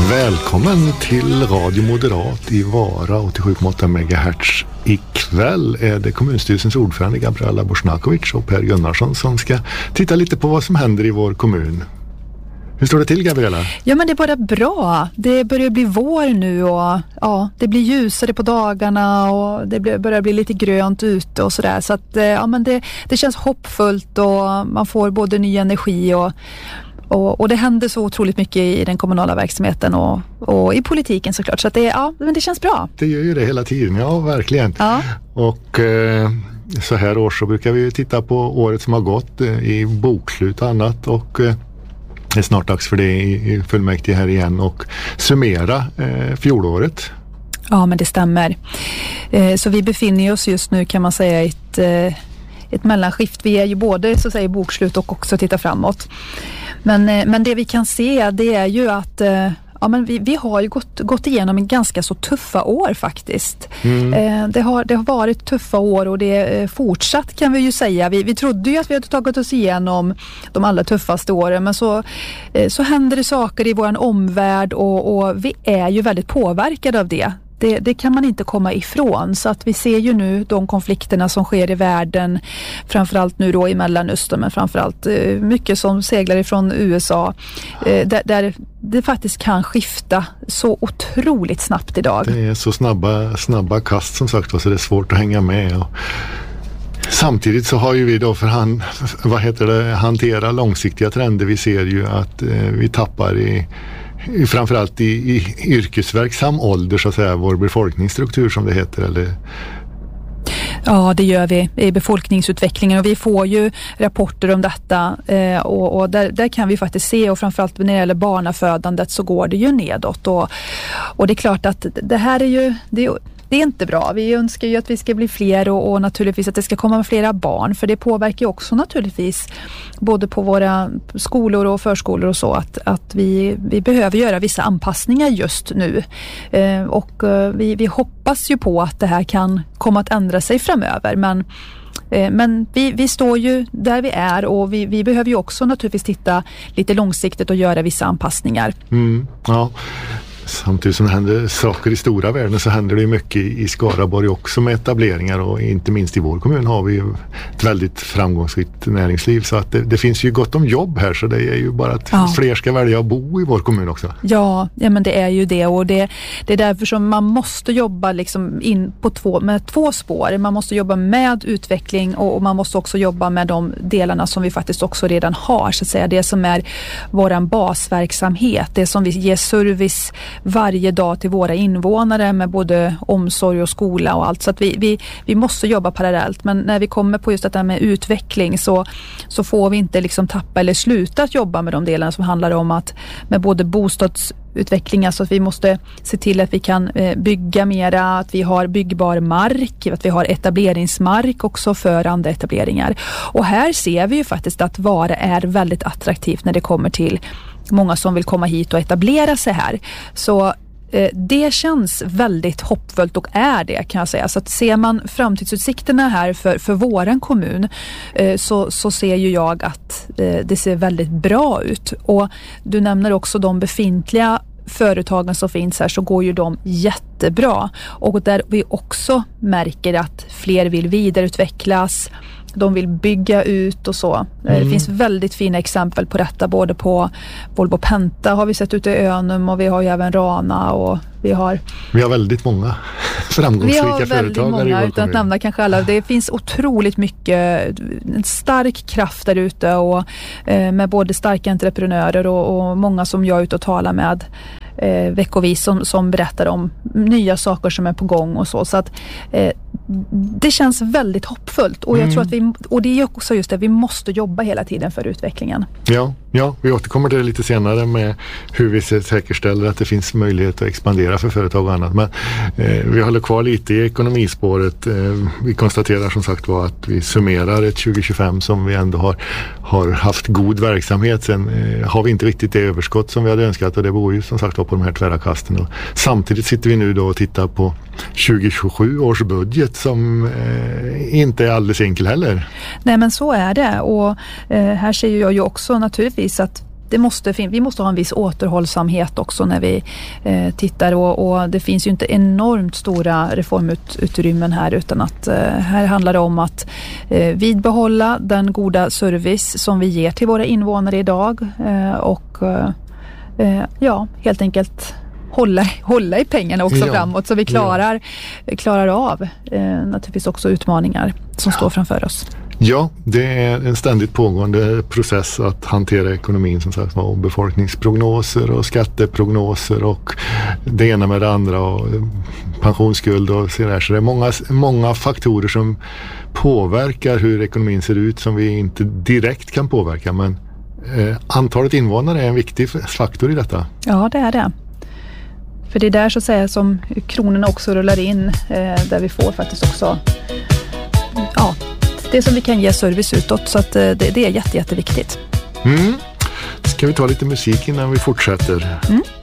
Välkommen till Radio Moderat i Vara 87,8 MHz. Ikväll är det kommunstyrelsens ordförande Gabriela Bošnjakovic och Per Gunnarsson som ska titta lite på vad som händer i vår kommun. Hur står det till, Gabriela? Ja, men det är bara bra. Det börjar bli vår nu och ja, det blir ljusare på dagarna och det börjar bli lite grönt ute och sådär. Så att ja, men det känns hoppfullt och man får både ny energi och det händer så otroligt mycket i den kommunala verksamheten och i politiken såklart. Så att men det känns bra. Det gör ju det hela tiden, ja verkligen. Ja. Och så här år så brukar vi titta på året som har gått i bokslut och annat och det är snart dags för det i fullmäktige här igen och summera fjolåret. Ja, men det stämmer. Så vi befinner oss just nu, kan man säga, i ett mellanskift. Vi är ju både så att säga bokslut och också titta framåt. Men det vi kan se, det är ju att men vi har ju gått igenom en ganska så tuffa år faktiskt. Det har varit tuffa år och det är fortsatt, kan vi ju säga. Vi trodde ju att vi hade tagit oss igenom de allra tuffaste åren, men så händer det saker i vår omvärld och vi är ju väldigt påverkade av det. Det kan man inte komma ifrån, så att vi ser ju nu de konflikterna som sker i världen, framförallt nu då i Mellanöstern, men framförallt mycket som seglar ifrån USA, där det faktiskt kan skifta så otroligt snabbt idag. Det är så snabba kast som sagt, så det är svårt att hänga med och samtidigt så har ju vi då hantera långsiktiga trender. Vi ser ju att vi tappar framförallt i yrkesverksam ålder så att säga, vår befolkningsstruktur som det heter, eller? Ja, det gör vi i befolkningsutvecklingen och vi får ju rapporter om detta och där kan vi faktiskt se, och framförallt när det gäller barnafödandet så går det ju nedåt och det är klart att det här är ju det är inte bra. Vi önskar ju att vi ska bli fler och naturligtvis att det ska komma flera barn, för det påverkar ju också naturligtvis både på våra skolor och förskolor och så att vi behöver göra vissa anpassningar just nu. Och vi hoppas ju på att det här kan komma att ändra sig framöver, men vi står ju där vi är och vi behöver ju också naturligtvis titta lite långsiktigt och göra vissa anpassningar. Ja. Samtidigt som det händer saker i stora världen så händer det mycket i Skaraborg också med etableringar, och inte minst i vår kommun har vi ju ett väldigt framgångsrikt näringsliv, så att det finns ju gott om jobb här, så det är ju bara att fler ska välja att bo i vår kommun också. Ja, men det är ju det, och det är därför som man måste jobba liksom in på med två spår. Man måste jobba med utveckling och man måste också jobba med de delarna som vi faktiskt också redan har, så att säga, det som är våran basverksamhet, det som vi ger service varje dag till våra invånare med både omsorg och skola och allt. Så att vi måste jobba parallellt. Men när vi kommer på just detta med utveckling så får vi inte liksom tappa eller sluta att jobba med de delarna som handlar om att med både bostadsutveckling, alltså att vi måste se till att vi kan bygga mera, att vi har byggbar mark, att vi har etableringsmark också för andra etableringar. Och här ser vi ju faktiskt att Vara är väldigt attraktivt när det kommer till många som vill komma hit och etablera sig här. Så det känns väldigt hoppfullt och är det, kan jag säga. Så att ser man framtidsutsikterna här för våran kommun så ser ju jag att det ser väldigt bra ut. Och du nämner också de befintliga företagen som finns här, så går ju de jättebra. Och där vi också märker att fler vill vidareutvecklas, de vill bygga ut och så. Det finns väldigt fina exempel på detta, både på Volvo Penta har vi sett ute i Önum, och vi har ju även Rana, och vi har väldigt många framgångsrika företagare i vår utan att nämna kanske alla. Det finns otroligt mycket, en stark kraft där ute, och med både starka entreprenörer och många som jag är ute och talar med veckovis som berättar om nya saker som är på gång och så att det känns väldigt hoppfullt, och jag tror att och det är också just det, vi måste jobba hela tiden för utvecklingen. Ja, vi återkommer till det lite senare med hur vi säkerställer att det finns möjlighet att expandera för företag och annat, men vi håller kvar lite i ekonomispåret. Vi konstaterar som sagt var att vi summerar ett 2025 som vi ändå har haft god verksamhet. Sen har vi inte riktigt det överskott som vi hade önskat, och det beror ju som sagt på de här tvära kasten. Och samtidigt sitter vi nu då och tittar på 2027 års budget som inte är alldeles enkel heller. Nej, men så är det, och här ser jag ju också naturligtvis att vi måste ha en viss återhållsamhet också när vi tittar och det finns ju inte enormt stora reformutrymmen här, utan att här handlar det om att vidbehålla den goda service som vi ger till våra invånare idag och helt enkelt hålla i pengarna också framåt så vi klarar av naturligtvis också utmaningar som står framför oss. Ja, det är en ständigt pågående process att hantera ekonomin, som sagt, och befolkningsprognoser och skatteprognoser och det ena med det andra och pensionsskuld och så där. Så det är många faktorer som påverkar hur ekonomin ser ut som vi inte direkt kan påverka, men antalet invånare är en viktig faktor i detta. Ja, det är det. För det är där så att säga som kronorna också rullar in, där vi får faktiskt också det som vi kan ge service utåt, så att det är jätteviktigt. Ska vi ta lite musik innan vi fortsätter?